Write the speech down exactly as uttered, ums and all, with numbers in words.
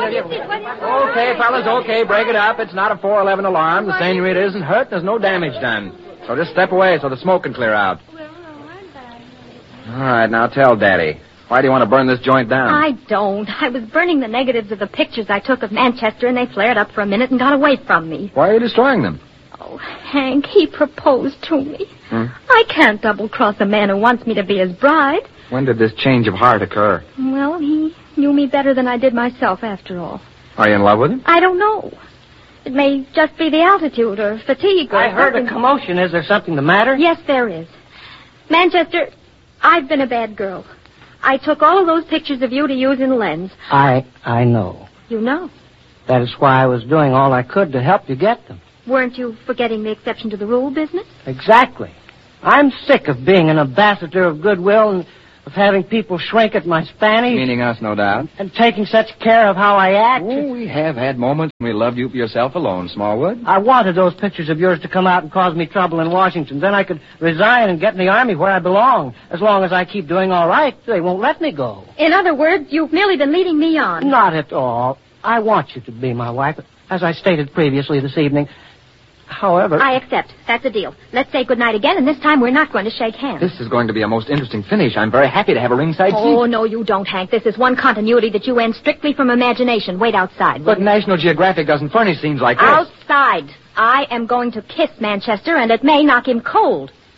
Okay, fellas, okay, break it up. It's not a four eleven alarm. The senorita isn't hurt. There's no damage done. So just step away so the smoke can clear out. All right, now tell Daddy. Why do you want to burn this joint down? I don't. I was burning the negatives of the pictures I took of Manchester, and they flared up for a minute and got away from me. Why are you destroying them? Oh, Hank, he proposed to me. Hmm? I can't double-cross a man who wants me to be his bride. When did this change of heart occur? Well, he knew me better than I did myself, after all. Are you in love with him? I don't know. It may just be the altitude or fatigue or I heard something. a commotion. Is there something the matter? Yes, there is. Manchester, I've been a bad girl. I took all of those pictures of you to use in Lens. I I know. You know. That is why I was doing all I could to help you get them. Weren't you forgetting the exception to the rule business? Exactly. I'm sick of being an ambassador of goodwill and of having people shrink at my Spanish. Meaning us, no doubt. And taking such care of how I act. Oh, we have had moments when we loved you for yourself alone, Smallwood. I wanted those pictures of yours to come out and cause me trouble in Washington. Then I could resign and get in the Army where I belong. As long as I keep doing all right, they won't let me go. In other words, you've merely been leading me on. Not at all. I want you to be my wife, as I stated previously this evening. However... I accept. That's a deal. Let's say goodnight again, and this time we're not going to shake hands. This is going to be a most interesting finish. I'm very happy to have a ringside seat. Oh, no, you don't, Hank. This is one continuity that you end strictly from imagination. Wait outside. But National Geographic doesn't furnish scenes like this. Outside. I am going to kiss Manchester, and it may knock him cold.